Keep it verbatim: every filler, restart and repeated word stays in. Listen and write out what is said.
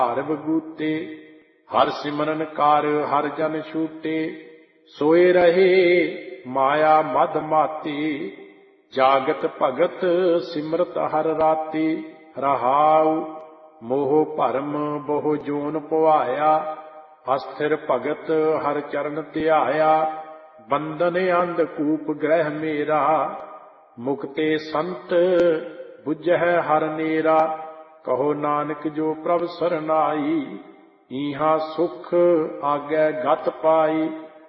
ਹਰ ਬਗੂਤੇ। ਹਰ ਸਿਮਰਨ ਕਰ ਹਰ ਜਨ ਛੂਟੇ, ਸੋਏ ਰਹੇ ਮਾਇਆ ਮਦ ਮਾਤੀ। ਜਾਗਤ ਭਗਤ ਸਿਮਰਤ ਹਰ ਰਾਤੀ। ਰਹਾਉ ਮੋਹ ਭਰਮ ਬਹੁ ਜੋਨ ਪੁਆਇਆ, ਅਸਥਿਰ ਭਗਤ ਹਰ ਚਰਨ ਧਿਆਇਆ। ਬੰਧਨ ਅੰਧਕੂਪ ਗ੍ਰਹਿ ਮੇਰਾ, ਮੁਕਤੇ ਸੰਤ ਬੁਝੈ ਹਰ ਨੇਰਾ। ਕਹੋ ਨਾਨਕ ਜੋ ਪ੍ਰਭ ਸਰਨਾਈ, ਈਹਾ ਸੁਖ ਆਗੈ ਗਤ ਪਾਈ।